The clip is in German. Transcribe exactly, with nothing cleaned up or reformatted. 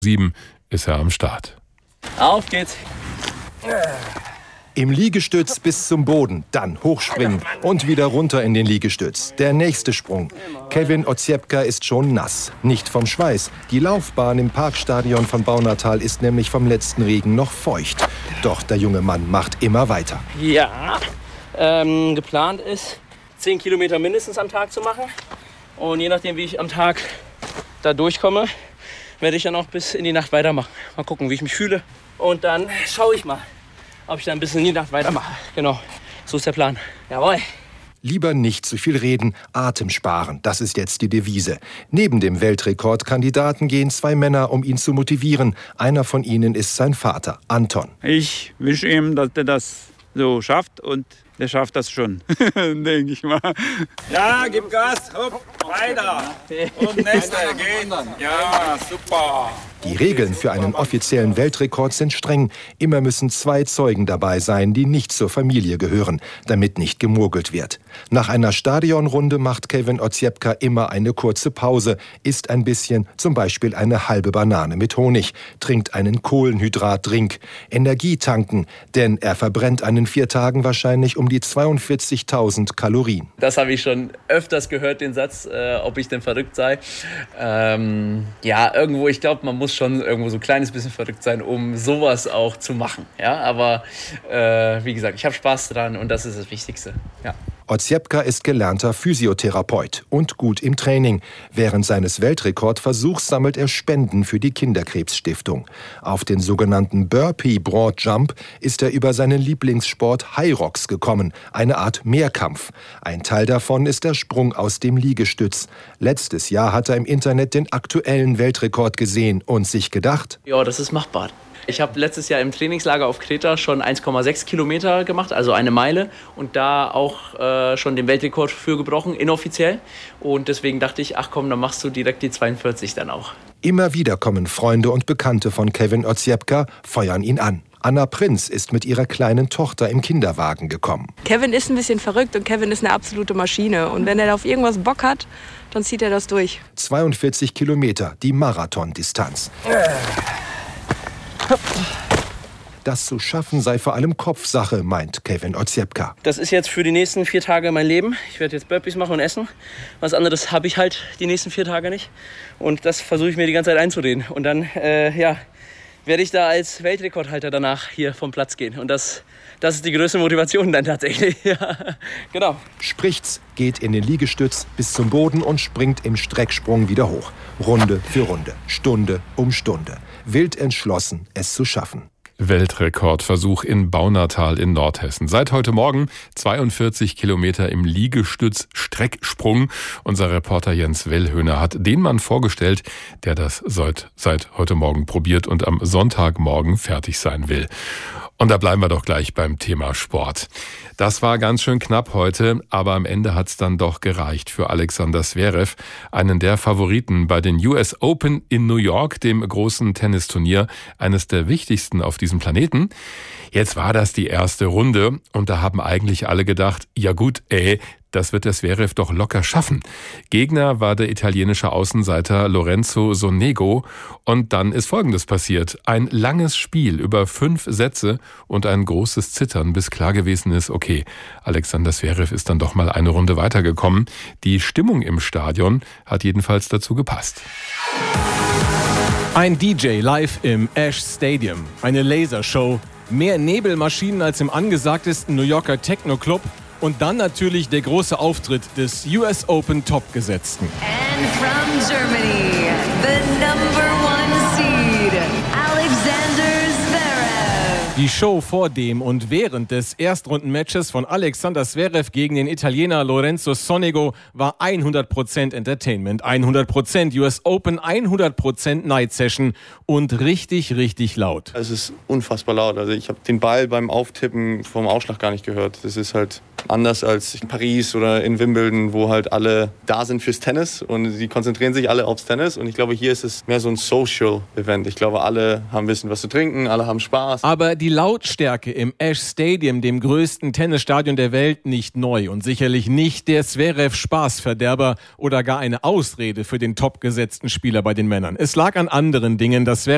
sieben ist er am Start. Auf geht's. Im Liegestütz bis zum Boden, dann hochspringen und wieder runter in den Liegestütz. Der nächste Sprung. Kevin Otsiepka ist schon nass, nicht vom Schweiß. Die Laufbahn im Parkstadion von Baunatal ist nämlich vom letzten Regen noch feucht. Doch der junge Mann macht immer weiter. Ja, ähm, geplant ist, zehn Kilometer mindestens am Tag zu machen. Und je nachdem, wie ich am Tag da durchkomme, werde ich dann auch bis in die Nacht weitermachen. Mal gucken, wie ich mich fühle. Und dann schaue ich mal, ob ich dann ein bisschen in die Nacht weitermache. Genau, so ist der Plan. Jawohl. Lieber nicht zu viel reden, Atem sparen, das ist jetzt die Devise. Neben dem Weltrekordkandidaten gehen zwei Männer, um ihn zu motivieren. Einer von ihnen ist sein Vater, Anton. Ich wünsche ihm, dass er das so schafft und der schafft das schon, denke ich mal. Ja, gib Gas, hopp, weiter. Und nächster, geht. Ja, super. Die Regeln für einen offiziellen Weltrekord sind streng. Immer müssen zwei Zeugen dabei sein, die nicht zur Familie gehören, damit nicht gemogelt wird. Nach einer Stadionrunde macht Kevin Otsiepka immer eine kurze Pause, isst ein bisschen, zum Beispiel eine halbe Banane mit Honig, trinkt einen Kohlenhydratdrink, Energie tanken, denn er verbrennt an den vier Tagen wahrscheinlich um die zweiundvierzigtausend Kalorien. Das habe ich schon öfters gehört, den Satz, äh, ob ich denn verrückt sei. Ähm, ja, irgendwo, ich glaube, man muss schon irgendwo so ein kleines bisschen verrückt sein, um sowas auch zu machen. Ja, aber äh, wie gesagt, ich habe Spaß dran und das ist das Wichtigste. Ja. Otsiepka ist gelernter Physiotherapeut und gut im Training. Während seines Weltrekordversuchs sammelt er Spenden für die Kinderkrebsstiftung. Auf den sogenannten Burpee Broad Jump ist er über seinen Lieblingssport High Rocks gekommen, eine Art Mehrkampf. Ein Teil davon ist der Sprung aus dem Liegestütz. Letztes Jahr hat er im Internet den aktuellen Weltrekord gesehen und sich gedacht: Ja, das ist machbar. Ich habe letztes Jahr im Trainingslager auf Kreta schon eins Komma sechs Kilometer gemacht, also eine Meile. Und da auch äh, schon den Weltrekord für gebrochen, inoffiziell. Und deswegen dachte ich, ach komm, dann machst du direkt die zweiundvierzig dann auch. Immer wieder kommen Freunde und Bekannte von Kevin Otsiepka, feuern ihn an. Anna Prinz ist mit ihrer kleinen Tochter im Kinderwagen gekommen. Kevin ist ein bisschen verrückt und Kevin ist eine absolute Maschine. Und wenn er auf irgendwas Bock hat, dann zieht er das durch. zweiundvierzig Kilometer, die Marathondistanz. Das zu schaffen sei vor allem Kopfsache, meint Kevin Otsiepka. Das ist jetzt für die nächsten vier Tage mein Leben. Ich werde jetzt Burpees machen und essen. Was anderes habe ich halt die nächsten vier Tage nicht. Und das versuche ich mir die ganze Zeit einzureden. Und dann, äh, ja, werde ich da als Weltrekordhalter danach hier vom Platz gehen. Und das, das ist die größte Motivation dann tatsächlich. Ja, genau. Spricht's, geht in den Liegestütz bis zum Boden und springt im Strecksprung wieder hoch. Runde für Runde, Stunde um Stunde. Wild entschlossen, es zu schaffen. Weltrekordversuch in Baunatal in Nordhessen. Seit heute Morgen zweiundvierzig Kilometer im Liegestütz Strecksprung. Unser Reporter Jens Wellhöhner hat den Mann vorgestellt, der das seit, seit heute Morgen probiert und am Sonntagmorgen fertig sein will. Und da bleiben wir doch gleich beim Thema Sport. Das war ganz schön knapp heute, aber am Ende hat's dann doch gereicht für Alexander Zverev, einen der Favoriten bei den U S Open in New York, dem großen Tennisturnier, eines der wichtigsten auf diesem Planeten. Jetzt war das die erste Runde und da haben eigentlich alle gedacht, ja gut, ey, das wird der Zverev doch locker schaffen. Gegner war der italienische Außenseiter Lorenzo Sonego. Und dann ist Folgendes passiert. Ein langes Spiel über fünf Sätze und ein großes Zittern, bis klar gewesen ist, okay, Alexander Zverev ist dann doch mal eine Runde weitergekommen. Die Stimmung im Stadion hat jedenfalls dazu gepasst. Ein D J live im Ash Stadium. Eine Lasershow. Mehr Nebelmaschinen als im angesagtesten New Yorker Techno-Club. Und dann natürlich der große Auftritt des U S Open Topgesetzten. And from Germany, the number one seed, Alexander Zverev. Die Show vor dem und während des Erstrundenmatches von Alexander Zverev gegen den Italiener Lorenzo Sonego war hundert Prozent Entertainment, hundert Prozent U S Open, hundert Prozent Night Session und richtig, richtig laut. Es ist unfassbar laut. Also ich habe den Ball beim Auftippen vom Ausschlag gar nicht gehört. Das ist halt anders als in Paris oder in Wimbledon, wo halt alle da sind fürs Tennis und sie konzentrieren sich alle aufs Tennis. Und ich glaube, hier ist es mehr so ein Social-Event. Ich glaube, alle haben ein bisschen was zu trinken, alle haben Spaß. Aber die Lautstärke im Ash Stadium, dem größten Tennisstadion der Welt, nicht neu und sicherlich nicht der Zverev-Spaßverderber oder gar eine Ausrede für den topgesetzten Spieler bei den Männern. Es lag an anderen Dingen, dass Zverev